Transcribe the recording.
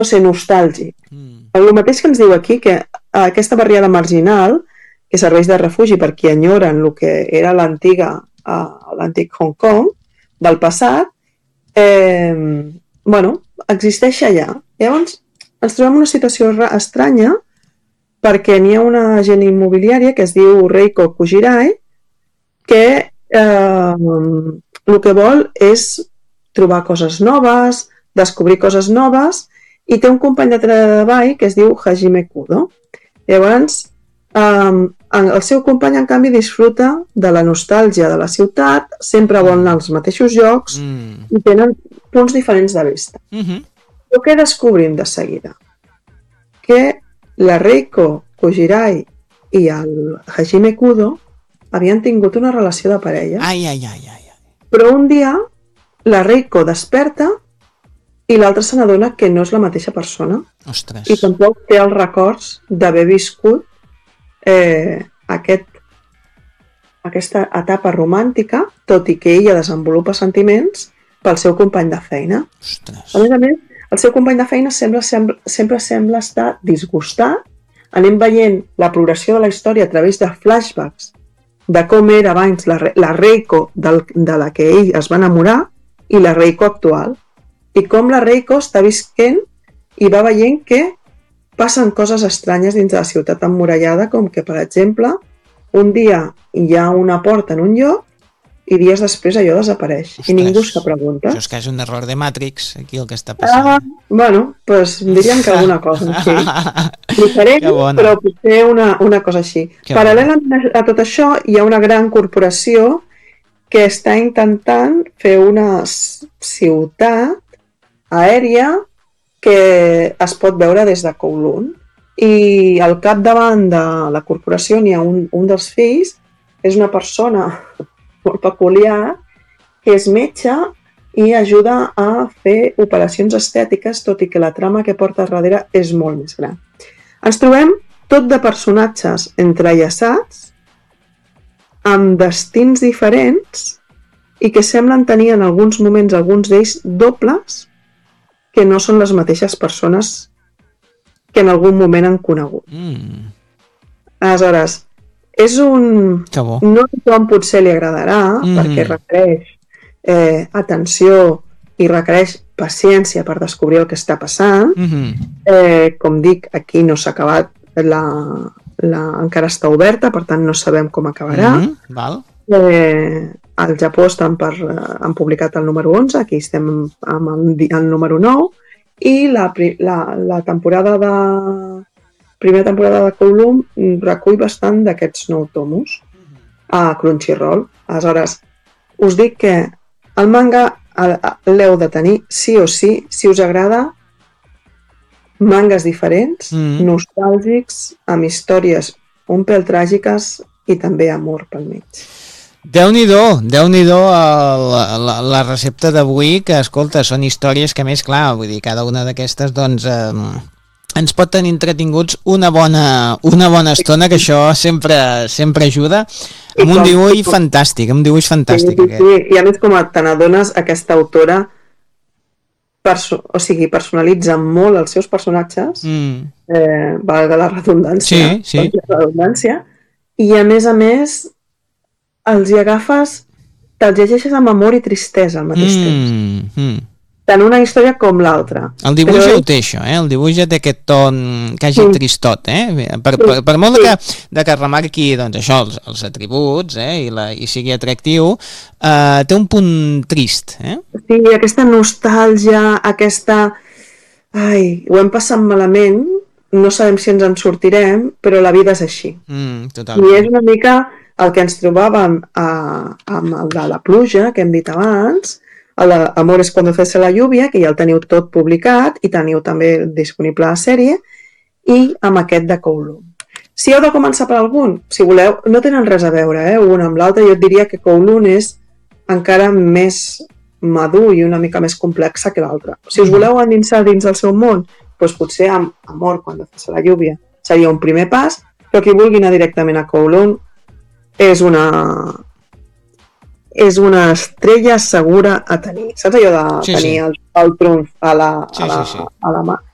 no sé, nostàlgic. El mateix que ens diu aquí, que aquesta barriada marginal, que serveix de refugi per qui enyoren el que era l'antic Hong Kong del passat, existeix allà. Llavors, ens trobem en una situació estranya perquè n'hi ha una agent immobiliària que es diu Reiko Kujirai que el que vol és trobar coses noves, descobrir coses noves, i té un company de treball que es diu Hajime Kudo. Llavors, el seu company, en canvi, disfruta de la nostàlgia de la ciutat, sempre vol anar als mateixos llocs i tenen punts diferents de vista. Però què descobrim de seguida? Que la Reiko Kujirai i el Hajime Kudo havien tingut una relació de parella. Però un dia la Reiko desperta i l'altre se n'adona que no és la mateixa persona. Ostres. I tampoc té els records d'haver viscut aquesta etapa romàntica, tot i que ella desenvolupa sentiments pel seu company de feina. Ostres. A més, el seu company de feina sempre sembla estar disgustat. Anem veient la progressió de la història a través de flashbacks de com era abans la Reiko de la que ell es va enamorar i la Reiko actual. I com la Reiko està visquent i va veient que passen coses estranyes dins de la ciutat emmurallada, com que, per exemple, un dia hi ha una porta en un lloc i dies després allò desapareix. Ostres, i ningú se pregunta. Això és que és un error de Matrix, aquí el que està passant. Diríem que alguna cosa així. Diferent, però potser una cosa així. Paral·lelament a tot això, hi ha una gran corporació que està intentant fer una ciutat aèria que es pot veure des de Kowloon. I al capdavant de la corporació n'hi ha un dels fills, és una persona molt peculiar, que és metge i ajuda a fer operacions estètiques, tot i que la trama que porta darrere és molt més gran. Ens trobem tot de personatges entrellaçats, amb destins diferents i que semblen tenir en alguns moments, alguns d'ells, dobles, que no són les mateixes persones que en algun moment han conegut. Aleshores, és un... No a tothom potser li agradarà, perquè requereix atenció i requereix paciència per descobrir el que està passant. Com dic, aquí no s'ha acabat, encara està oberta, per tant no sabem com acabarà. Al Japó han publicat el número 11, aquí estem amb el número 9, i la primera temporada de Kowloon recull bastant d'aquests 9 tomos a Crunchyroll. Aleshores, us dic que el manga l'heu de tenir sí o sí, si us agrada mangas diferents, nostàlgics, amb històries un pèl tràgiques i també amor pel mig. Déu-n'hi-do la recepta d'avui, que, escolta, són històries que, més clar, vull dir, cada una d'aquestes, doncs, ens pot tenir entretinguts una bona estona, que això sempre ajuda, amb un dibuix fantàstic, Sí, i a més, com te n'adones, aquesta autora personalitza molt els seus personatges, valga la redundància, i a més els hi agafes, te'ls llegeixes amb amor i tristesa al mateix temps. Tant una història com l'altra. El dibuix ja ho té, això, el dibuix ja té aquest ton quasi tristot, per molt de que remarqui, doncs, això, els atributs, i sigui atractiu, té un punt trist, Sí, aquesta nostàlgia, ho hem passat malament, no sabem si ens en sortirem, però la vida és així. I és una mica el que ens trobàvem amb el de la pluja, que hem dit abans, Amor es cuando cesa la lluvia, que ja el teniu tot publicat i teniu també disponible a la sèrie, i amb aquest de Kowloon. Si heu de començar per algun, si voleu, no tenen res a veure, un amb l'altre. Jo et diria que Kowloon és encara més madur i una mica més complexa que l'altre. Si us voleu endinsar dins del seu món, doncs potser amb Amor cuando cesa la lluvia seria un primer pas, però qui vulgui anar directament a Kowloon és una estrella segura a tenir. Saps allò de tenir el trumf a la mà?